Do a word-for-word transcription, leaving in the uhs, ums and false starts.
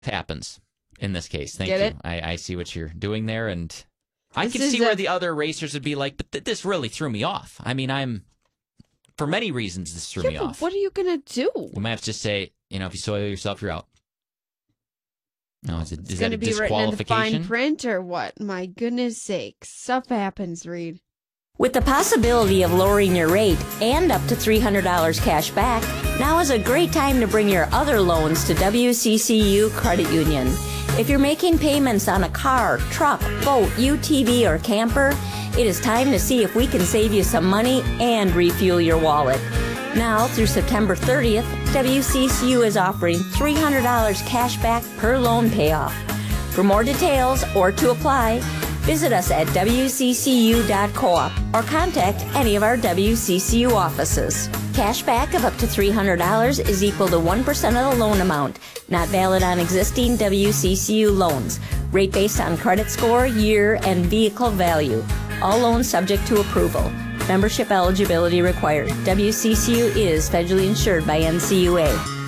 happens in this case. Thank Get you. it? I, I see what you're doing there, and I This can is see where a- the other racers would be like, but th- this really threw me off. I mean, I'm, for many reasons, this threw Yeah, me but off. what are you gonna do? We might have to just say, you know, if you soil yourself, you're out. No, is, it, It's is that gonna a be written in the disqualification? fine print or what? My goodness sakes, stuff happens, Reed. With the possibility of lowering your rate and up to three hundred dollars cash back, now is a great time to bring your other loans to W C C U Credit Union. If you're making payments on a car, truck, boat, U T V, or camper, it is time to see if we can save you some money and refuel your wallet. Now, through September thirtieth, W C C U is offering three hundred dollars cash back per loan payoff. For more details or to apply, visit us at W C C U dot coop or contact any of our W C C U offices. Cash back of up to three hundred dollars is equal to one percent of the loan amount, not valid on existing W C C U loans. Rate based on credit score, year, and vehicle value. All loans subject to approval. Membership eligibility required. W C C U is federally insured by N C U A.